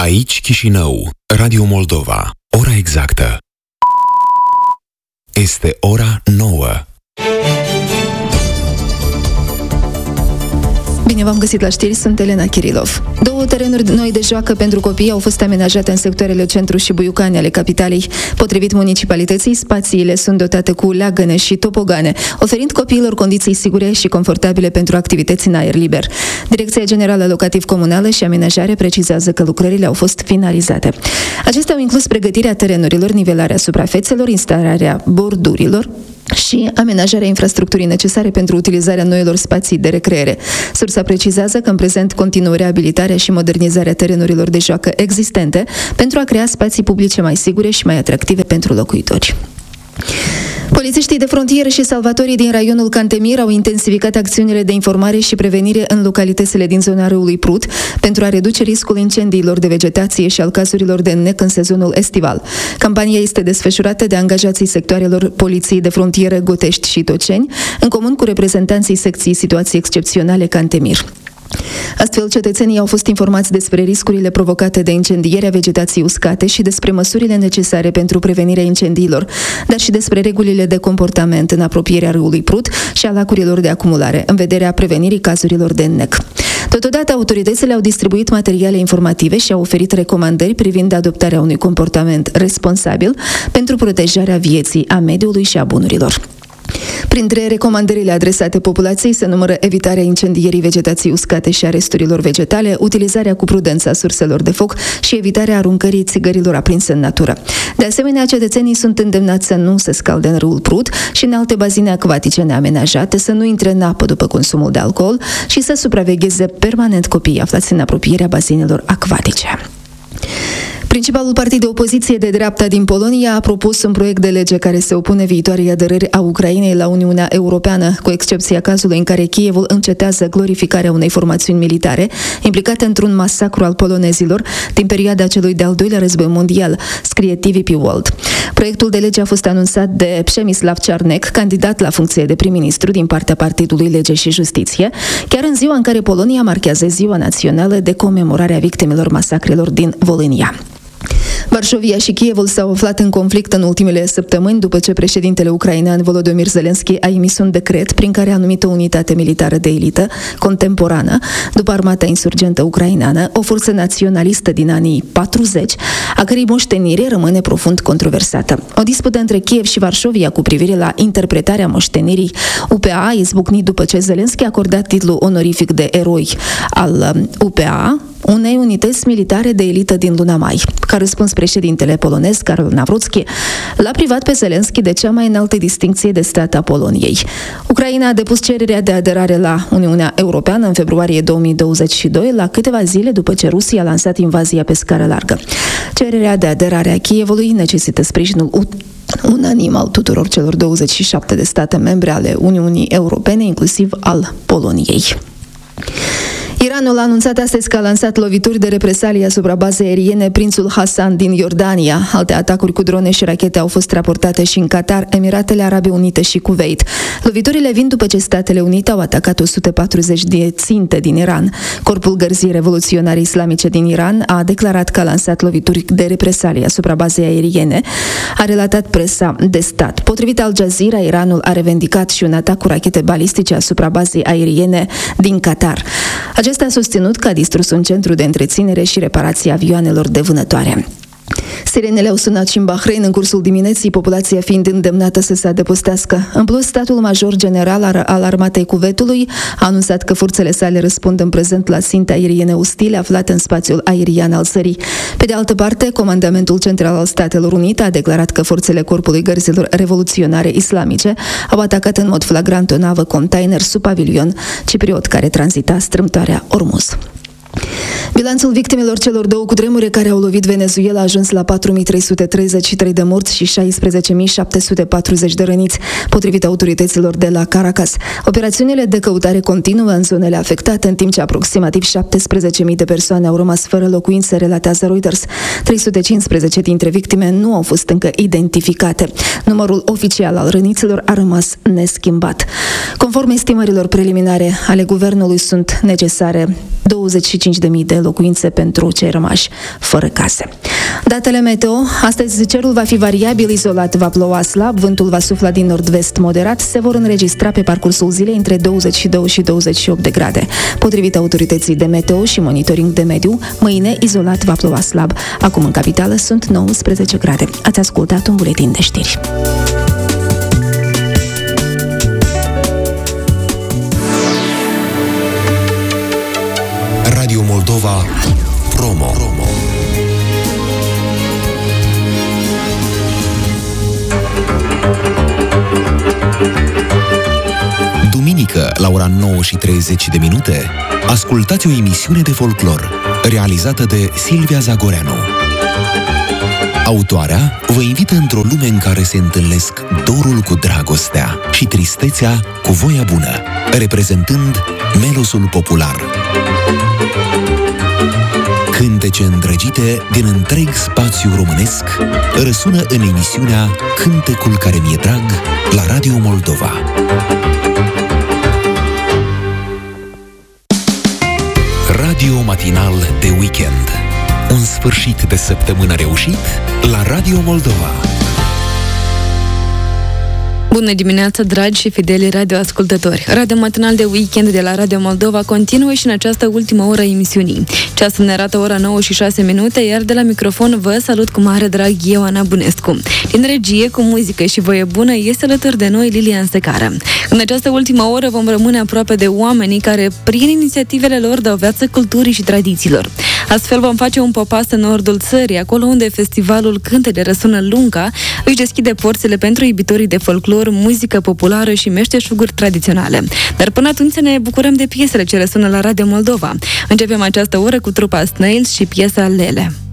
Aici Chișinău, Radio Moldova. Ora exactă este ora 9. Bine v-am găsit la știri, sunt Elena Kirilov. 2 terenuri noi de joacă pentru copii au fost amenajate în sectoarele Centru și Buiucani ale capitalei. Potrivit municipalității, spațiile sunt dotate cu leagăne și topogane, oferind copiilor condiții sigure și confortabile pentru activități în aer liber. Direcția Generală Locativ-Comunală și Amenajare precizează că lucrările au fost finalizate. Acestea au inclus pregătirea terenurilor, nivelarea suprafețelor, instalarea bordurilor și amenajarea infrastructurii necesare pentru utilizarea noilor spații de recreere. Sursa precizează că în prezent continuă reabilitarea și modernizarea terenurilor de joacă existente pentru a crea spații publice mai sigure și mai atractive pentru locuitori. Polițiștii de frontieră și salvatorii din raionul Cantemir au intensificat acțiunile de informare și prevenire în localitățile din zona râului Prut pentru a reduce riscul incendiilor de vegetație și al cazurilor de înnec în sezonul estival. Campania este desfășurată de angajații sectoarelor Poliției de Frontieră Gotești și Toceni, în comun cu reprezentanții secției Situații Excepționale Cantemir. Astfel, cetățenii au fost informați despre riscurile provocate de incendierea vegetației uscate și despre măsurile necesare pentru prevenirea incendiilor, dar și despre regulile de comportament în apropierea râului Prut și a lacurilor de acumulare, în vederea prevenirii cazurilor de înnec. Totodată, autoritățile au distribuit materiale informative și au oferit recomandări privind adoptarea unui comportament responsabil pentru protejarea vieții, a mediului și a bunurilor. Printre recomandările adresate populației se numără evitarea incendierii vegetației uscate și a resturilor vegetale, utilizarea cu prudență a surselor de foc și evitarea aruncării țigărilor aprinse în natură. De asemenea, cetățenii sunt îndemnați să nu se scalde în râul Prut și în alte bazine acvatice neamenajate, să nu intre în apă după consumul de alcool și să supravegheze permanent copiii aflați în apropierea bazinelor acvatice. Principalul partid de opoziție de dreapta din Polonia a propus un proiect de lege care se opune viitoarei aderări a Ucrainei la Uniunea Europeană, cu excepția cazului în care Kievul încetează glorificarea unei formațiuni militare implicate într-un masacru al polonezilor din perioada celui de-al doilea război mondial, scrie TVP World. Proiectul de lege a fost anunțat de Przemysław Czarnek, candidat la funcție de prim-ministru din partea Partidului Lege și Justiție, chiar în ziua în care Polonia marchează Ziua Națională de comemorare a victimelor masacrelor din Volhynia. Varșovia și Kievul s-au aflat în conflict în ultimele săptămâni după ce președintele ucrainean Volodymyr Zelensky a emis un decret prin care a numit o unitate militară de elită contemporană după armata insurgentă ucraineană, o forță naționalistă din anii 40, a cărei moștenire rămâne profund controversată. O dispută între Kiev și Varșovia cu privire la interpretarea moștenirii UPA a izbucnit după ce Zelensky a acordat titlul onorific de eroi al UPA unei unități militare de elită din luna mai. Ca răspuns, președintele polonez, Karol Nawrocki, l-a privat pe Zelensky de cea mai înaltă distincție de stat a Poloniei. Ucraina a depus cererea de aderare la Uniunea Europeană în februarie 2022, la câteva zile după ce Rusia a lansat invazia pe scară largă. Cererea de aderare a Kievului necesită sprijinul unanim al tuturor celor 27 de state membre ale Uniunii Europene, inclusiv al Poloniei. Iranul a anunțat astăzi că a lansat lovituri de represalie asupra bazei aeriene Prințul Hassan din Iordania. Alte atacuri cu drone și rachete au fost raportate și în Qatar, Emiratele Arabe Unite și Kuwait. Loviturile vin după ce Statele Unite au atacat 140 de ținte din Iran. Corpul Gărzii Revoluționare Islamice din Iran a declarat că a lansat lovituri de represalie asupra bazei aeriene, a relatat presa de stat. Potrivit Al Jazeera, Iranul a revendicat și un atac cu rachete balistice asupra bazei aeriene din Qatar. Acesta a susținut că a distrus un centru de întreținere și reparație avioanelor de vânătoare. Sirenele au sunat și în Bahrain în cursul dimineții, populația fiind îndemnată să se adăpostească. În plus, statul major general al armatei Kuwaitului a anunțat că forțele sale răspund în prezent la ținte aeriene ostile aflate în spațiul aerian al țării. Pe de altă parte, Comandamentul Central al Statelor Unite a declarat că forțele Corpului Gărzilor Revoluționare Islamice au atacat în mod flagrant o navă container sub pavilion cipriot care tranzita strâmtoarea Ormuz. Bilanțul victimelor celor 2 cutremure care au lovit Venezuela a ajuns la 4.333 de morți și 16.740 de răniți, potrivit autorităților de la Caracas. Operațiunile de căutare continuă în zonele afectate, în timp ce aproximativ 17.000 de persoane au rămas fără locuințe, relatează Reuters. 315 dintre victime nu au fost încă identificate. Numărul oficial al răniților a rămas neschimbat. Conform estimărilor preliminare ale guvernului, sunt necesare 25.000 de locuințe locuințe pentru cei rămași fără case. Datele meteo. Astăzi cerul va fi variabil, izolat va ploua slab, vântul va sufla din nord-vest moderat, se vor înregistra pe parcursul zilei între 22 și 28 de grade. Potrivit autorității de meteo și monitoring de mediu, mâine izolat va ploua slab. Acum în capitală sunt 19 grade. Ați ascultat un buletin de știri. Radio Moldova Promo. Duminică, la ora 9:30, ascultați o emisiune de folclor, realizată de Silvia Zagoreanu. Autoarea vă invită într-o lume în care se întâlnesc dorul cu dragostea și tristețea cu voia bună, reprezentând melosul popular. Cântece îndrăgite din întreg spațiul românesc răsună în emisiunea Cântecul care mi-e drag la Radio Moldova. Radio matinal de weekend. Un sfârșit de săptămână reușit la Radio Moldova. Bună dimineața, dragi și fideli radioascultători! Radio matinal de weekend de la Radio Moldova continuă și în această ultimă oră a emisiunii. Ceasul ne arată ora 9:06, iar de la microfon vă salut cu mare drag eu, Ana Bunescu. Din regie, cu muzică și voie bună, este alături de noi Lilian Secară. În această ultimă oră vom rămâne aproape de oamenii care, prin inițiativele lor, dau viață culturii și tradițiilor. Astfel vom face un popas în nordul țării, acolo unde festivalul Cântele răsună Lunca își deschide porțile pentru iubitorii de folclor, muzică populară și meșteșuguri tradiționale. Dar până atunci să ne bucurăm de piesele ce răsună la Radio Moldova. Începem această oră cu trupa Snails și piesa Lele.